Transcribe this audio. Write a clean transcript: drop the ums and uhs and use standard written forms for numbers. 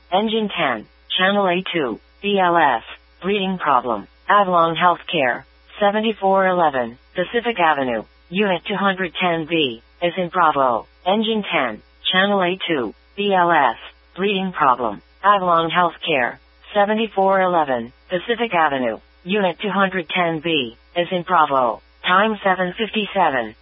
Engine 10, Channel A2, BLS, Breathing Problem, Avalon Healthcare, 7411, Pacific Avenue, Unit 210B, as in Bravo. Engine 10, Channel A2, BLS, Breathing Problem, Avalon Healthcare, 7411, Pacific Avenue, Unit 210B, as in Bravo. Time 7:57.